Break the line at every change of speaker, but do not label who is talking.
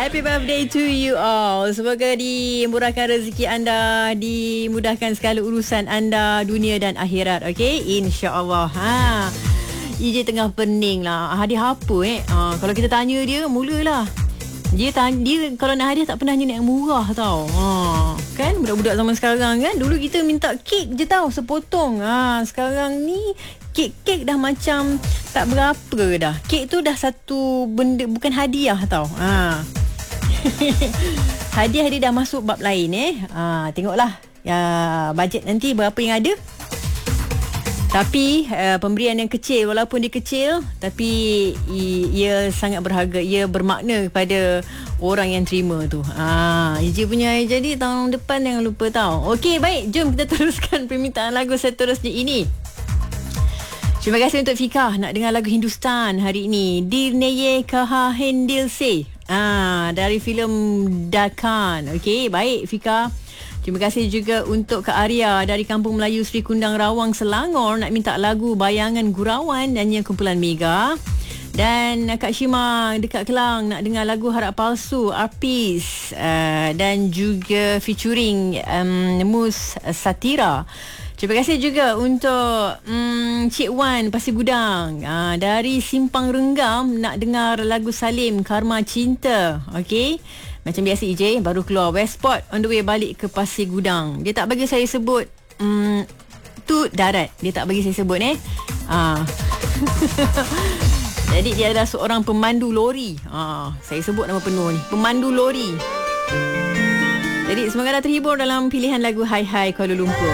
Happy birthday to you all. Semoga dimurahkan rezeki anda, dimudahkan segala urusan anda dunia dan akhirat. Okey, insya-Allah. EJ tengah pening lah. Hadiah apa kalau kita tanya dia, mulalah. Dia kalau nak hadiah tak pernah yang murah tau. Kan budak-budak zaman sekarang kan, dulu kita minta kek je tau, sepotong. Sekarang ni kek dah macam tak berapa dah. Kek tu dah satu benda, bukan hadiah tau. Hadiah dia dah masuk bab lain tengoklah bajet nanti berapa yang ada. Tapi pemberian yang kecil, walaupun dia kecil, tapi ia sangat berharga. Ia bermakna kepada orang yang terima tu. EJ punya. Jadi tahun depan jangan lupa tau. Okey, baik, jom kita teruskan permintaan lagu seterusnya ini. Terima kasih untuk Fika nak dengar lagu Hindustan hari ini. Dil Neye Kaha Hendil Se dari filem Dakan. Okey, baik Fika. Terima kasih juga untuk Kak Arya dari Kampung Melayu Sri Kundang Rawang, Selangor nak minta lagu Bayangan Gurauan nyanyian kumpulan Mega. Dan Kak Shima dekat Kelang nak dengar lagu Harap Palsu Arpis dan juga featuring Mus Satira. Terima kasih juga untuk Cik Wan Pasir Gudang dari Simpang Renggam nak dengar lagu Salim Karma Cinta. Okey, macam biasa EJ baru keluar Westport on the way balik ke Pasir Gudang. Dia tak bagi saya sebut tu darat. Dia tak bagi saya sebut Jadi dia adalah seorang pemandu lori. Saya sebut nama penuh ni, pemandu lori. Jadi semoga anda terhibur dalam pilihan lagu Hai Hai Kuala Lumpur.